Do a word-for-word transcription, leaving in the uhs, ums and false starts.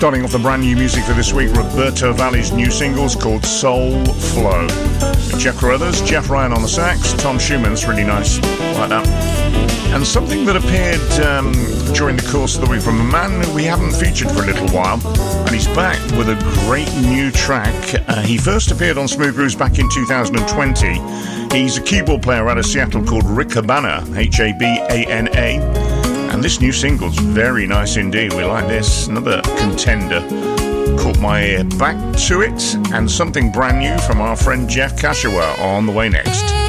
Starting off the brand new music for this week, Roberto Valli's new single's called Soul Flow. With Jeff Carruthers, Jeff Ryan on the sax, Tom Schumann's really nice, like that. And something that appeared um, during the course of the week from a man we haven't featured for a little while, and he's back with a great new track. Uh, he first appeared on Smooth Grooves back in two thousand twenty. He's a keyboard player out of Seattle called Rick Habana, H A B A N A. And this new single's very nice indeed. We like this. Another contender. Caught my ear. Back to it, and something brand new from our friend Jeff Kashiwa on the way next.